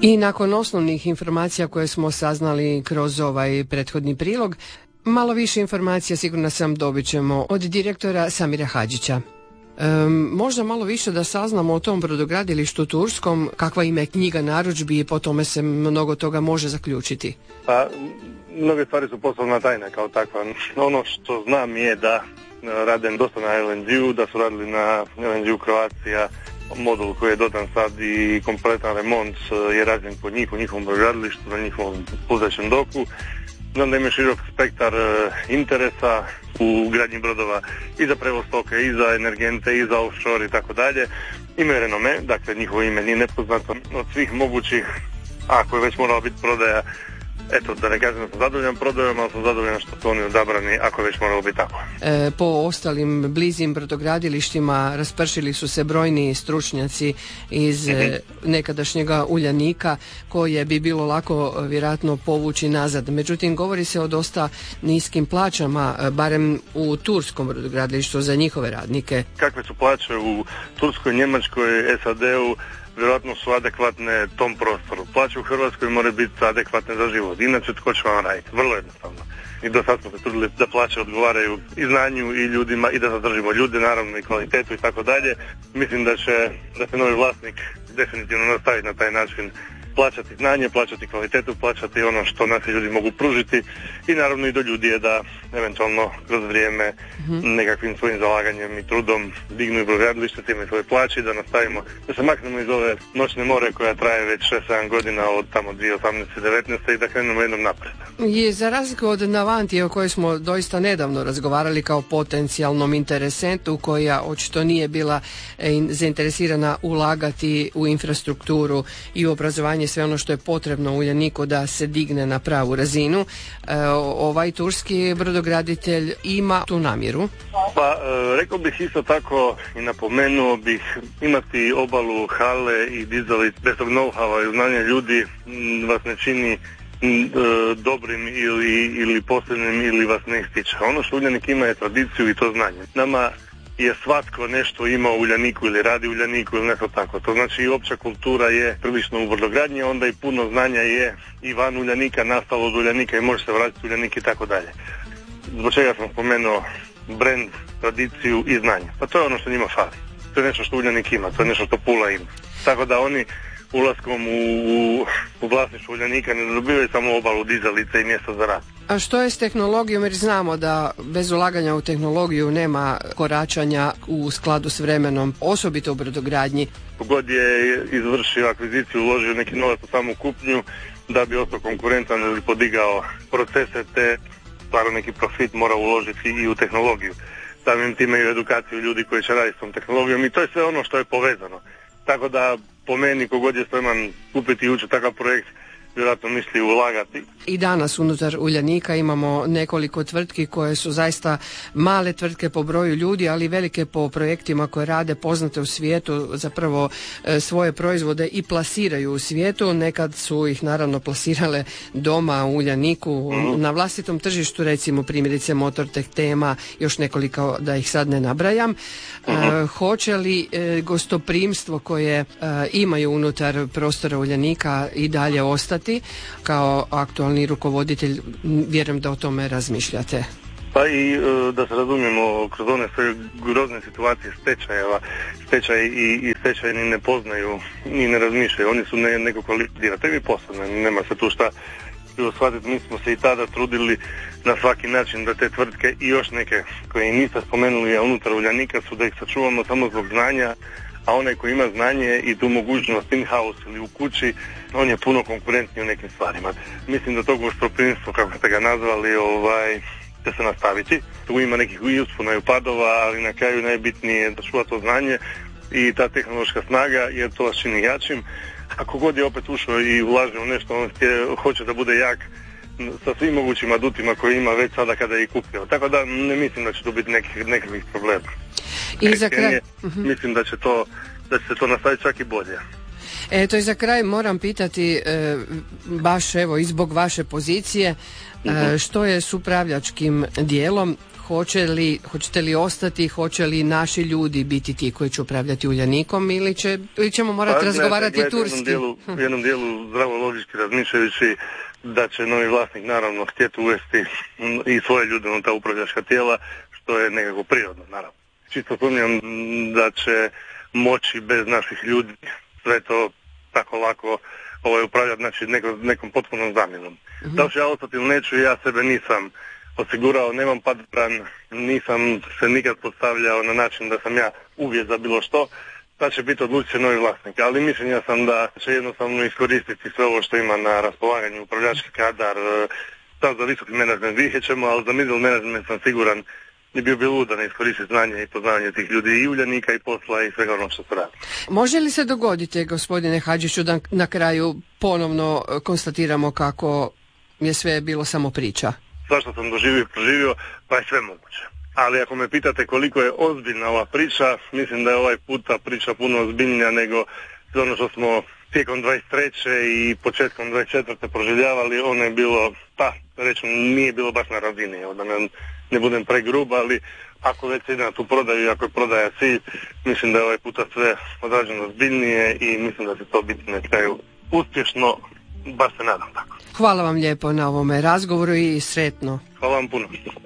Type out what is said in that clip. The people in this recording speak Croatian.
I nakon osnovnih informacija koje smo saznali kroz ovaj prethodni prilog, malo više informacija sigurno sam dobit ćemo od direktora Samira Hadžića. Možda malo više da saznamo o tom brodogradilištu turskom, kakva im je knjiga narudžbi i po tome se mnogo toga može zaključiti. Pa, mnoge stvari su poslovna tajna kao takva. Ono što znam je da rade dosta na LNG-u, da su radili na LNG-u Croatia, modul koji je dodan sad i kompletan remont je rađen kod njih u njihovom brodogradilištu, na njihovom pluzećem doku. Znam da imaju širok spektar interesa u gradnji brodova i za prevoz stoke, i za energente, i za offshore i tako dalje. Imaju renome, dakle njihovo ime nije nepoznato od svih mogućih, ako je već morala biti prodaja. Eto, da ne kažem da sam zadovoljan prodajom, ali sam zadovoljan što su oni odabrani, ako je već moralo biti tako. Po ostalim blizim brodogradilištima raspršili su se brojni stručnjaci iz nekadašnjega Uljanika, koje bi bilo lako vjerojatno povući nazad. Međutim, govori se o dosta niskim plaćama, barem u turskom brodogradilištu za njihove radnike. Kakve su plaće u Turskoj, Njemačkoj, SAD-u? Vjerojatno su adekvatne tom prostoru. Plaće u Hrvatskoj moraju biti adekvatne za život. Inače, tko će vam raditi? Vrlo jednostavno. I do sad smo se trudili da plaće odgovaraju i znanju i ljudima i da zadržimo ljude, naravno i kvalitetu i tako dalje. Mislim da će novi vlasnik definitivno nastaviti na taj način, plaćati znanje, plaćati kvalitetu, plaćati ono što naši ljudi mogu pružiti i naravno i do ljudi je da eventualno kroz vrijeme nekakvim svojim zalaganjem i trudom dignu i brodogradilište, time i svoje plaće, da nastavimo, da se maknemo iz ove noćne more koja traje već 6-7 godina od tamo 2018-19 i da krenemo jednom naprijed. I za razliku od Navanti o kojoj smo doista nedavno razgovarali kao potencijalnom interesentu, koja očito nije bila zainteresirana ulagati u infrastrukturu i u obrazovanje, sve ono što je potrebno u Uljaniku da se digne na pravu razinu, ovaj turski brodograditelj ima tu namjeru? Pa rekao bih isto tako i napomenuo bih, imati obalu, hale i dizali bez tog know-howa i znanja ljudi vas ne čini dobrim ili posebnim ili vas ne ističe. Ono što Uljanik ima je tradiciju i to znanje. Nama je svatko nešto imao u Uljaniku ili radi u Uljaniku ili nešto tako. To znači i opća kultura je prilično u brodogradnji, onda i puno znanja je i van Uljanika nastalo od Uljanika i može se vratiti u Uljanik i tako dalje. Zbog čega sam spomenuo brand, tradiciju i znanje. Pa to je ono što njima fali. To je nešto što Uljanik ima, to je nešto što Pula ima. Tako da oni ulaskom u vlasništvo Uljanika ne dobivaju samo obalu, dizalice i mjesto za rad. A što je s tehnologijom, jer znamo da bez ulaganja u tehnologiju nema koračanja u skladu s vremenom, osobito u brodogradnji? Kogod je izvršio akviziciju, uložio neki novac u samu kupnju da bi ostao konkurentan ili podigao procese, te stvarno neki profit mora uložiti i u tehnologiju. Samim time i u edukaciju ljudi koji će raditi s tom tehnologijom i to je sve ono što je povezano. Tako da po meni kogod je spreman kupiti i ući u takav projekt, vjerojatno misli ulagati. I danas unutar Uljanika imamo nekoliko tvrtki koje su zaista male tvrtke po broju ljudi, ali velike po projektima koje rade, poznate u svijetu, zapravo svoje proizvode i plasiraju u svijetu. Nekad su ih naravno plasirale doma u Uljaniku, na vlastitom tržištu, recimo primjerice Motortek, Tema, još nekoliko da ih sad ne nabrajam. Hoće li gostoprimstvo koje imaju unutar prostora Uljanika i dalje ostati? Kao aktualni rukovoditelj, vjerujem da o tome razmišljate. Pa i da se razumijemo, kroz one sve grozne situacije stečajeva, stečaj i stečajni ne poznaju ni ne razmišljaju, oni su neko kvalitirati i poslovno, nema se tu šta shvatiti. Mi smo se i tada trudili na svaki način da te tvrtke i još neke koje niste spomenuli, a unutar Uljanika su da ih sačuvamo samo zbog znanja, a onaj koji ima znanje i tu mogućnost in-house ili u kući, on je puno konkurentniji u nekim stvarima. Mislim da to gostoprimstvo, kako ste ga nazvali, će se nastaviti. Tu ima nekih i uspona i upadova, ali na kraju najbitnije je da čuva to znanje i ta tehnološka snaga, jer to vas čini jačim. Ako god je opet ušao i ulaže u nešto, on hoće da bude jak sa svim mogućim adutima koje ima već sada kada je i kupio. Tako da ne mislim da će tu biti nekakvih problema. I za kraj... Mislim da će se to nastaviti čak i bolje. Eto i za kraj moram pitati, baš evo i zbog vaše pozicije, što je s upravljačkim dijelom? hoćete li ostati, hoće li naši ljudi biti ti koji će upravljati Uljanikom ili ćemo morati razgovarati turski? U jednom dijelu zdravo logički razmišljajući da će novi vlasnik naravno htjeti uvesti i svoje ljude na ta upravljačka tijela, što je nekako prirodno, naravno. Čisto sumnjam da će moći bez naših ljudi sve to tako lako upravljati, znači nekom potpunom zamjenom. Da li ću ja ostati ili neću, ja sebe nisam osigurao, nemam padran, nisam se nikad postavljao na način da sam ja uvjet za bilo što, da će biti odlučio novi vlasnik. Ali mišljenja sam da će jednostavno iskoristiti sve ovo što ima na raspolaganju, upravljački kadar, sad za visoki menadžment vidjet ćemo, ali za middle management sam siguran i bio bi lud da ne iskoristi znanje i poznavanje tih ljudi i Uljanika i posla i svega ono što se radi. Može li se dogoditi, gospodine Hadžiću, da na kraju ponovno konstatiramo kako je sve bilo samo priča? Svašta sam doživio i proživio, pa je sve moguće. Ali ako me pitate koliko je ozbiljna ova priča, mislim da je ovaj puta priča puno ozbiljnija nego sve ono što smo tijekom 23. i početkom 24. proživljavali. Ono je bilo, rećem, nije bilo baš na razini, da ne budem pregrub, ali ako već ide na tu prodaju i ako je prodaja cilj, mislim da je ovaj puta sve odrađeno ozbiljnije i mislim da će to biti na kraju uspješno, baš se nadam tako. Hvala vam lijepo na ovome razgovoru i sretno. Hvala vam puno.